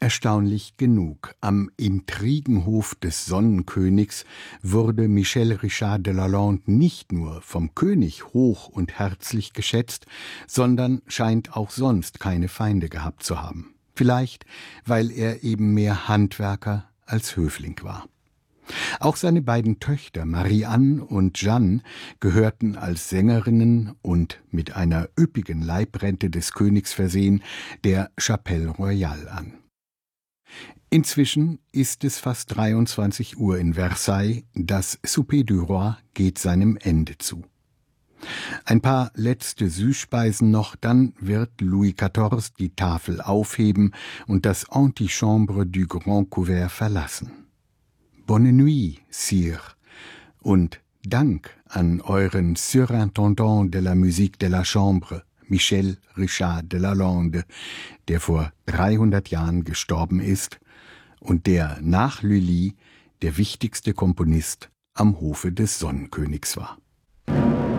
Erstaunlich genug, am Intrigenhof des Sonnenkönigs wurde Michel Richard de Lalande nicht nur vom König hoch und herzlich geschätzt, sondern scheint auch sonst keine Feinde gehabt zu haben. Vielleicht, weil er eben mehr Handwerker als Höfling war. Auch seine beiden Töchter Marie-Anne und Jeanne gehörten als Sängerinnen und mit einer üppigen Leibrente des Königs versehen der Chapelle Royale an. Inzwischen ist es fast 23 Uhr in Versailles, das Souper du Roi geht seinem Ende zu. Ein paar letzte Süßspeisen noch, dann wird Louis XIV die Tafel aufheben und das Antichambre du Grand Couvert verlassen. Bonne nuit, Sire, und Dank an euren Surintendant de la Musique de la Chambre, Michel Richard de Lalande, der vor 300 Jahren gestorben ist und der nach Lully der wichtigste Komponist am Hofe des Sonnenkönigs war.